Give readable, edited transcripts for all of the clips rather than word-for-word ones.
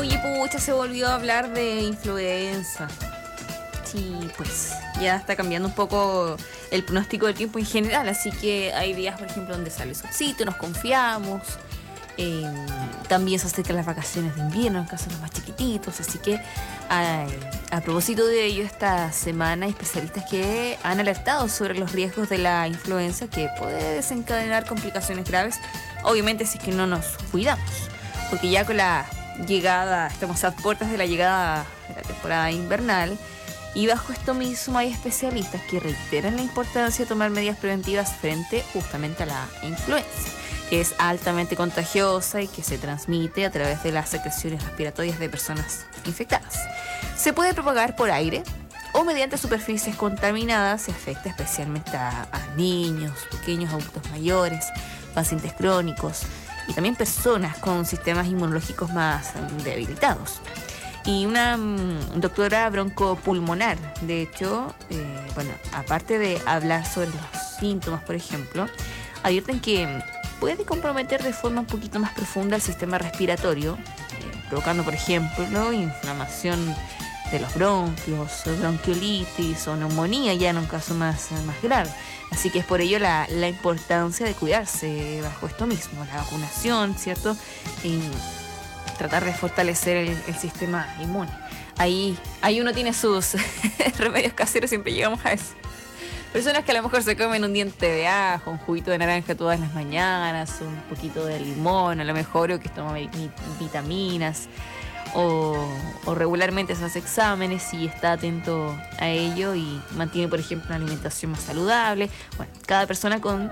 Oye, pucha, se volvió a hablar de influenza. Sí, pues ya está cambiando un poco el pronóstico del tiempo en general, así que hay días, por ejemplo, donde sale solcito, nos confiamos. También se acercan las vacaciones de invierno en caso de los más chiquititos, así que a propósito de ello, esta semana hay especialistas que han alertado sobre los riesgos de la influenza que puede desencadenar complicaciones graves, obviamente si es que no nos cuidamos, porque ya con la llegada, estamos a puertas de la llegada de la temporada invernal. Y bajo esto mismo hay especialistas que reiteran la importancia de tomar medidas preventivas frente justamente a la influenza, que es altamente contagiosa y que se transmite a través de las secreciones respiratorias de personas infectadas. Se puede propagar por aire o mediante superficies contaminadas y afecta especialmente a niños, pequeños, adultos mayores, pacientes crónicos y también personas con sistemas inmunológicos más debilitados. Y una doctora broncopulmonar, de hecho, aparte de hablar sobre los síntomas, por ejemplo, advierten que puede comprometer de forma un poquito más profunda el sistema respiratorio, provocando, por ejemplo, inflamación de los bronquios, bronquiolitis o neumonía, ya en un caso más grave. Así que es por ello la importancia de cuidarse bajo esto mismo, la vacunación, ¿cierto? Tratar de fortalecer el sistema inmune. Ahí uno tiene sus remedios caseros, siempre llegamos a eso. Personas que a lo mejor se comen un diente de ajo, un juguito de naranja todas las mañanas, un poquito de limón, a lo mejor, o que toma vitaminas, o regularmente se hace exámenes y está atento a ello y mantiene, por ejemplo, una alimentación más saludable. Bueno, cada persona con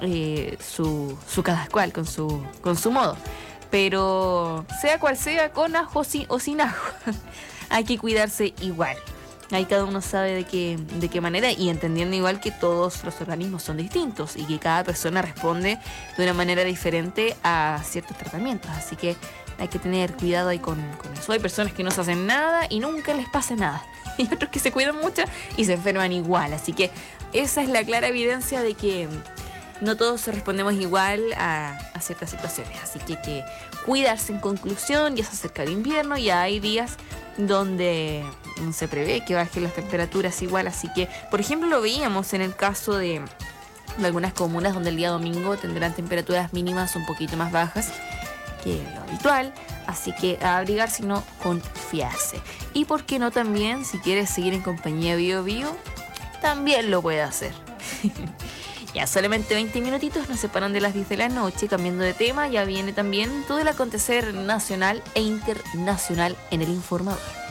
cada cual, con su modo. Pero sea cual sea, con ajo o sin ajo, hay que cuidarse igual. Ahí cada uno sabe de qué manera y entendiendo igual que todos los organismos son distintos y que cada persona responde de una manera diferente a ciertos tratamientos. Así que hay que tener cuidado ahí con eso. Hay personas que no se hacen nada y nunca les pasa nada. Y otros que se cuidan mucho y se enferman igual. Así que esa es la clara evidencia de que no todos respondemos igual a ciertas situaciones. Así que hay que cuidarse en conclusión. Ya se acerca el invierno, ya hay días donde se prevé que bajen las temperaturas igual. Así que, por ejemplo, lo veíamos en el caso de algunas comunas donde el día domingo tendrán temperaturas mínimas un poquito más bajas que lo habitual. Así que a abrigarse y no confiarse. Y por qué no también, si quieres seguir en compañía Bio, también lo puede hacer. Ya solamente 20 minutitos nos separan de las 10 de la noche. Cambiando de tema, ya viene también todo el acontecer nacional e internacional en el informador.